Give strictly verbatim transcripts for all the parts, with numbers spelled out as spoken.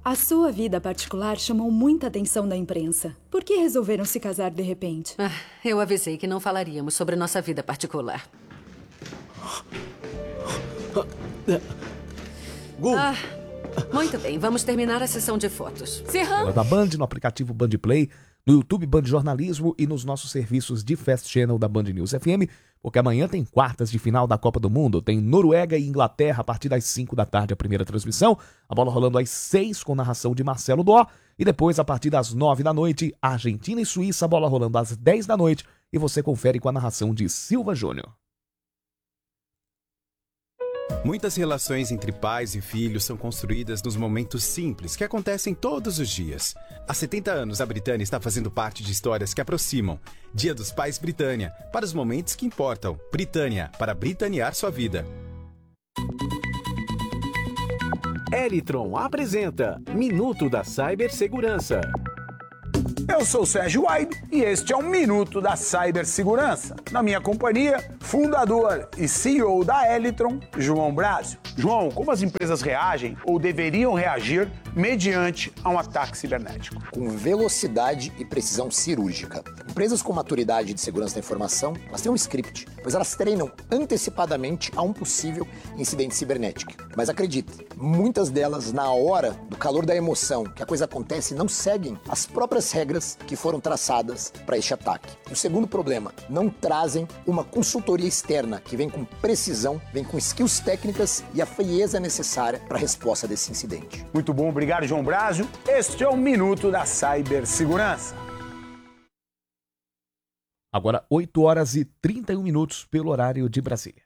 A sua vida particular chamou muita atenção da imprensa. Por que resolveram se casar de repente? Ah, eu avisei que não falaríamos sobre nossa vida particular. Gu. Ah, muito bem, vamos terminar a sessão de fotos. Serrano. Da Band, no aplicativo Band Play, no YouTube Band Jornalismo e nos nossos serviços de Fast Channel da Band News F M, porque amanhã tem quartas de final da Copa do Mundo. Tem Noruega e Inglaterra a partir das cinco da tarde a primeira transmissão, a bola rolando às seis com narração de Marcelo Dó, e depois a partir das nove da noite, Argentina e Suíça, a bola rolando às dez da noite, e você confere com a narração de Silva Júnior. Muitas relações entre pais e filhos são construídas nos momentos simples que acontecem todos os dias. Há setenta anos, a Britânia está fazendo parte de histórias que aproximam. Dia dos Pais Britânia, para os momentos que importam. Britânia, para britanear sua vida. Elitron apresenta Minuto da Cibersegurança. Eu sou o Sérgio Waibe e este é um Minuto da Cibersegurança. Na minha companhia, fundador e C E O da Elitron, João Brásio. João, como as empresas reagem ou deveriam reagir mediante a um ataque cibernético? Com velocidade e precisão cirúrgica. Empresas com maturidade de segurança da informação, elas têm um script, pois elas treinam antecipadamente a um possível incidente cibernético. Mas acredite, muitas delas, na hora do calor da emoção, que a coisa acontece, não seguem as próprias regras que foram traçadas para este ataque. E o segundo problema, não trazem uma consultoria externa que vem com precisão, vem com skills técnicas e a frieza necessária para a resposta desse incidente. Muito bom, obrigado, João Brásio. Este é o Minuto da Cibersegurança. Agora, oito horas e trinta e um minutos pelo horário de Brasília.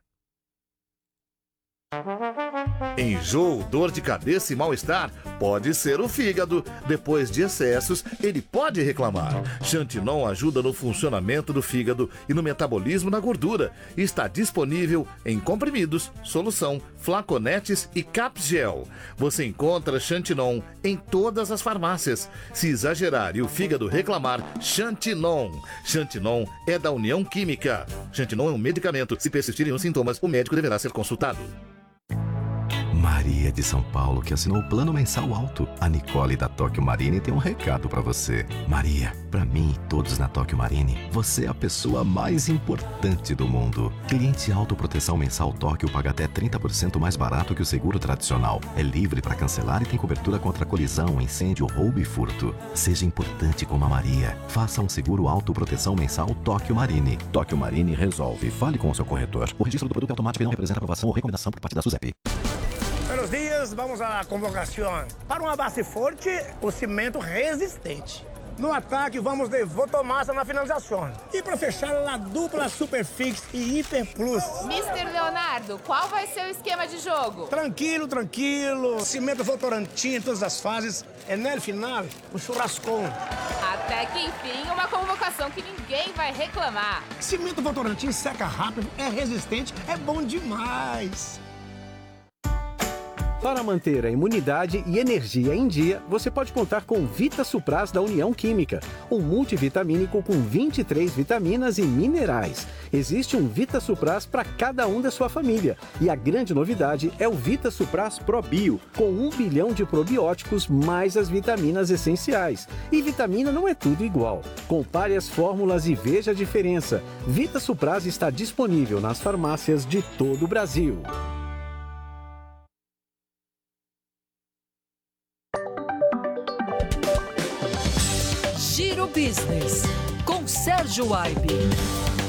Enjoo, dor de cabeça e mal-estar pode ser o fígado. Depois de excessos, ele pode reclamar. Xantinon ajuda no funcionamento do fígado e no metabolismo da gordura. Está disponível em comprimidos, solução, flaconetes e capgel. Você encontra Xantinon em todas as farmácias. Se exagerar e o fígado reclamar, Xantinon. Xantinon é da União Química. Xantinon é um medicamento. Se persistirem os sintomas, o médico deverá ser consultado. Maria de São Paulo, que assinou o plano mensal alto. A Nicole da Tóquio Marine tem um recado pra você. Maria, pra mim e todos na Tóquio Marine, você é a pessoa mais importante do mundo. Cliente autoproteção mensal Tóquio paga até trinta por cento mais barato que o seguro tradicional. É livre para cancelar e tem cobertura contra colisão, incêndio, roubo e furto. Seja importante como a Maria. Faça um seguro autoproteção mensal Tóquio Marine. Tóquio Marine resolve. Fale com o seu corretor. O registro do produto é automático e não representa aprovação ou recomendação por parte da SUSEP. Buenos dias, vamos à convocação. Para uma base forte, o cimento resistente. No ataque, vamos de Votomassa na finalização. E para fechar, a dupla Superfix e Hiper Plus. mister Leonardo, qual vai ser o esquema de jogo? Tranquilo, tranquilo. Cimento Votorantim em todas as fases. É no final, o churrascão. Até que enfim, uma convocação que ninguém vai reclamar. Cimento Votorantim seca rápido, é resistente, é bom demais. Para manter a imunidade e energia em dia, você pode contar com Vita Supras da União Química, um multivitamínico com vinte e três vitaminas e minerais. Existe um Vita Supras para cada um da sua família. E a grande novidade é o Vita Supras Pro Bio, com um bilhão de probióticos mais as vitaminas essenciais. E vitamina não é tudo igual. Compare as fórmulas e veja a diferença. Vita Supras está disponível nas farmácias de todo o Brasil. Giro Business, com Sérgio Waibe.